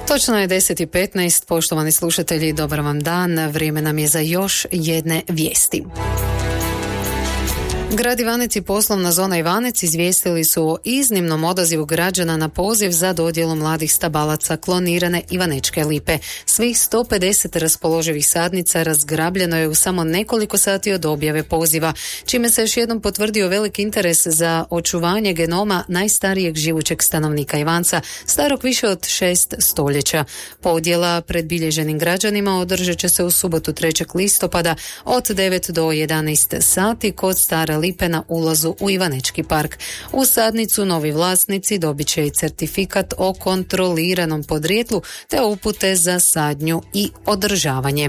Točno je 10:15, poštovani slušatelji, dobar vam dan, vrijeme nam je za još jedne vijesti. Grad Ivanec i poslovna zona Ivanec izvijestili su o iznimnom odazivu građana na poziv za dodjelu mladih stabalaca klonirane ivanečke lipe. Svih 150 raspoloživih sadnica razgrabljeno je u samo nekoliko sati od objave poziva, čime se još jednom potvrdio veliki interes za očuvanje genoma najstarijeg živućeg stanovnika Ivanca, starog više od 6 stoljeća. Podjela pred bilježenim građanima održat će se u subotu 3. listopada od 9 do 11 sati kod Stare Lipe na ulazu u Ivanečki park. U sadnicu novi vlasnici dobit će i certifikat o kontroliranom podrijetlu te upute za sadnju i održavanje.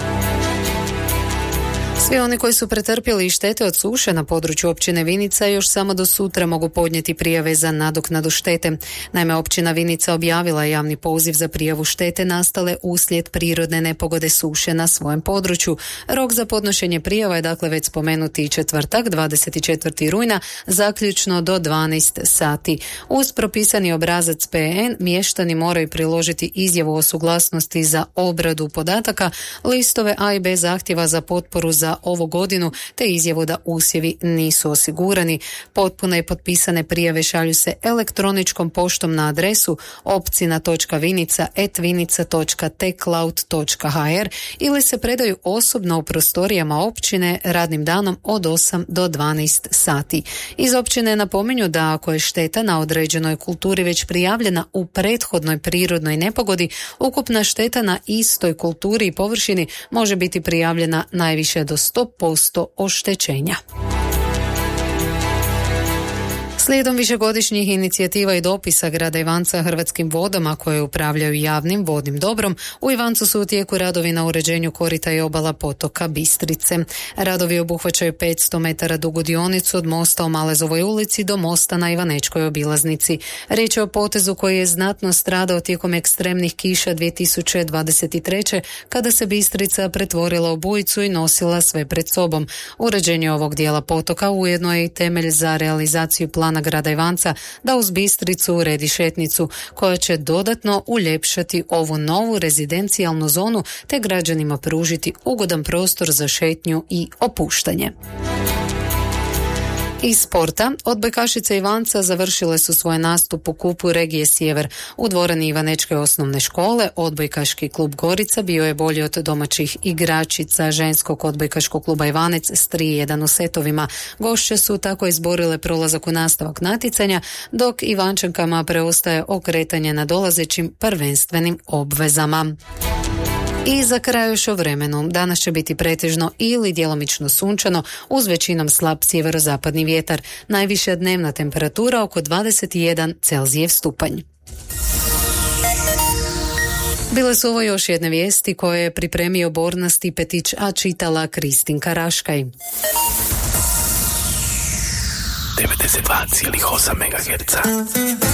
Svi oni koji su pretrpjeli štete od suše na području općine Vinica još samo do sutra mogu podnijeti prijave za nadoknadu štete. Naime, općina Vinica objavila je javni poziv za prijavu štete nastale uslijed prirodne nepogode suše na svojem području. Rok za podnošenje prijava je dakle već spomenuti četvrtak, 24. rujna, zaključno do 12 sati. Uz propisani obrazac PN, mještani moraju priložiti izjavu o suglasnosti za obradu podataka, listove A i B zahtjeva za potporu za ovu godinu te izjavu da usjevi nisu osigurani. Potpune i potpisane prijave šalju se elektroničkom poštom na adresu opcina.vinica@vinica.tcloud.hr ili se predaju osobno u prostorijama općine radnim danom od 8 do 12 sati. Iz općine napominju da ako je šteta na određenoj kulturi već prijavljena u prethodnoj prirodnoj nepogodi, ukupna šteta na istoj kulturi i površini može biti prijavljena najviše do 100% oštećenja. Slijedom višegodišnjih inicijativa i dopisa grada Ivanca Hrvatskim vodama koje upravljaju javnim vodnim dobrom, u Ivancu su u tijeku radovi na uređenju korita i obala potoka Bistrice. Radovi obuhvaćaju 500 metara dugu dionicu od mosta u Malezovoj ulici do mosta na Ivanečkoj obilaznici. Riječ je o potezu koji je znatno stradao tijekom ekstremnih kiša 2023. kada se Bistrica pretvorila u bujicu i nosila sve pred sobom. Uređenje ovog dijela potoka ujedno je i temelj za realizaciju plana grada Ivanca da uz Bistricu uredi šetnicu koja će dodatno uljepšati ovu novu rezidencijalnu zonu te građanima pružiti ugodan prostor za šetnju i opuštanje. Iz sporta, odbojkašice Ivanca završile su svoj nastup u kupu regije Sjever. U dvorani Ivanečke osnovne škole odbojkaški klub Gorica bio je bolji od domaćih igračica ženskog odbojkaškog kluba Ivanec s 3:1 u setovima. Gošće su tako izborile prolazak u nastavak natjecanja, dok Ivančankama preostaje okretanje na dolazećim prvenstvenim obvezama. I za kraj još o vremenu. Danas će biti pretežno ili djelomično sunčano uz većinom slab sjeverozapadni vjetar. Najviša dnevna temperatura oko 21 Celzijev stupanj. Bile su ovo još jedne vijesti koje je pripremio Borna Stipetić, a čitala Kristinka Raškaj. 92,8 MHz.